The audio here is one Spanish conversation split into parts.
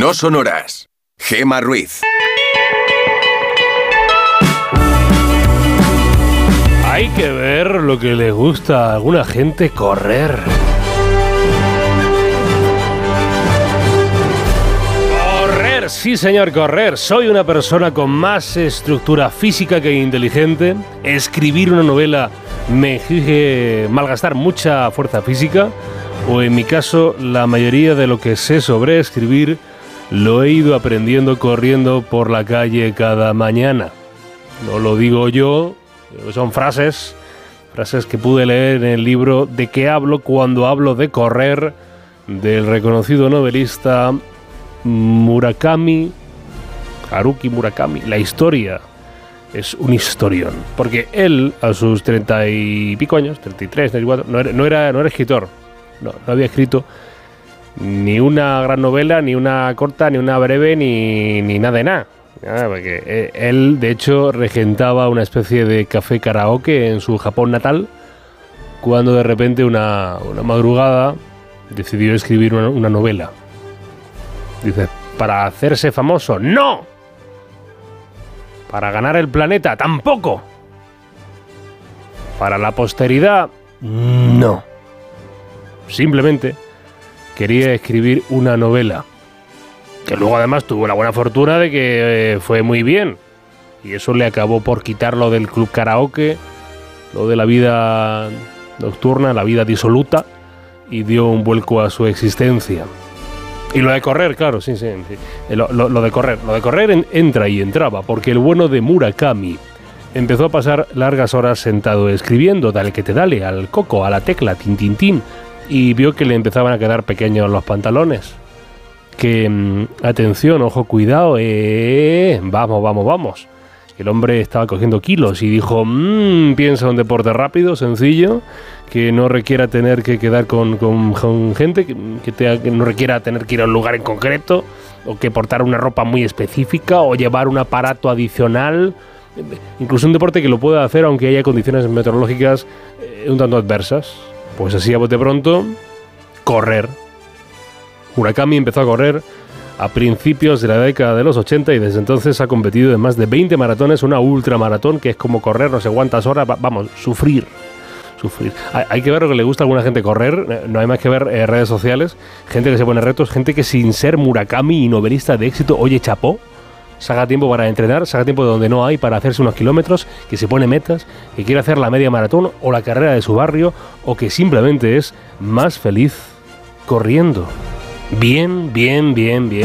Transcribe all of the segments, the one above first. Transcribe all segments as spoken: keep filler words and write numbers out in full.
No sonoras. Gemma Ruiz. Hay que ver lo que le gusta a alguna gente correr. Correr, sí señor, correr. Soy una persona con más estructura física que inteligente. Escribir una novela me exige malgastar mucha fuerza física. O en mi caso, la mayoría de lo que sé sobre escribir lo he ido aprendiendo corriendo por la calle cada mañana. No lo digo yo. Son frases, frases que pude leer en el libro ¿De qué hablo cuando hablo de correr?, del reconocido novelista Murakami, Haruki Murakami. La historia es un historión, porque él a sus treinta y pico años, treinta y tres, treinta y cuatro, no era, no era, no era escritor, no, no había escrito ni una gran novela, ni una corta, ni una breve, ni, ni nada de nada. Ah, porque él, de hecho, regentaba una especie de café karaoke en su Japón natal, cuando de repente una, una madrugada decidió escribir una, una novela. Dice, ¿para hacerse famoso? ¡No! ¿Para ganar el planeta? ¡Tampoco! ¿Para la posteridad? No. Simplemente quería escribir una novela. Que luego además tuvo la buena fortuna de que eh, fue muy bien. Y eso le acabó por quitarlo del club karaoke, lo de la vida nocturna, la vida disoluta, y dio un vuelco a su existencia. Y lo de correr, claro, sí, sí. sí. Lo, lo, lo de correr, lo de correr en, entra y entraba, porque el bueno de Murakami empezó a pasar largas horas sentado escribiendo, dale que te dale, al coco, a la tecla, tin, tin, tin, y vio que le empezaban a quedar pequeños los pantalones. Que, mmm, atención, ojo, cuidado, eh, vamos, vamos, vamos. El hombre estaba cogiendo kilos y dijo, mmm, piensa un deporte rápido, sencillo, que no requiera tener que quedar con, con, con gente, que, que, te, que no requiera tener que ir a un lugar en concreto, o que portar una ropa muy específica, o llevar un aparato adicional, incluso un deporte que lo pueda hacer aunque haya condiciones meteorológicas eh, un tanto adversas. Pues así a bote pronto, correr. Murakami empezó a correr a principios de la década de los ochenta y desde entonces ha competido en más de veinte maratones, una ultramaratón que es como correr no sé cuántas horas, vamos, sufrir, sufrir. Hay, hay que ver lo que le gusta a alguna gente correr, no hay más que ver eh, redes sociales, gente que se pone retos, gente que sin ser Murakami y novelista de éxito, oye, chapó, saca tiempo para entrenar, saca tiempo de donde no hay para hacerse unos kilómetros, que se pone metas, que quiere hacer la media maratón o la carrera de su barrio, o que simplemente es más feliz corriendo. Bien, bien, bien, bien, bien.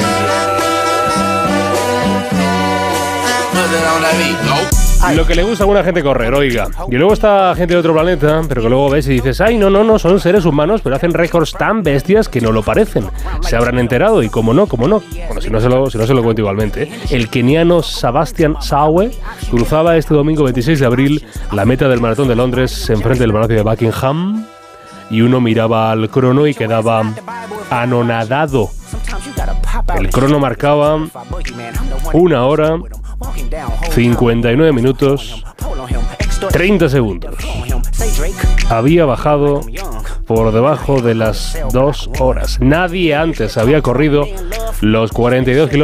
Lo que le gusta a alguna gente correr, oiga. Y luego está gente de otro planeta, pero que luego ves y dices, ay, no, no, no, son seres humanos, pero hacen récords tan bestias que no lo parecen. Se habrán enterado, y cómo no, cómo no. Bueno, si no se lo, si no se lo cuento igualmente, ¿eh? El keniano Sebastian Sawe cruzaba este domingo veintiséis de abril la meta del maratón de Londres enfrente del Palacio de Buckingham. Y uno miraba al crono y quedaba anonadado. El crono marcaba una hora, cincuenta y nueve minutos, treinta segundos. Había bajado por debajo de las dos horas. Nadie antes había corrido los cuarenta y dos kilómetros